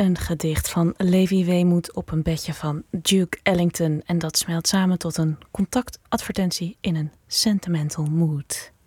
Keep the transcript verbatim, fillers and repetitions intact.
Een gedicht van Levi Weemoed op een bedje van Duke Ellington. En dat smelt samen tot een contactadvertentie in een sentimental mood.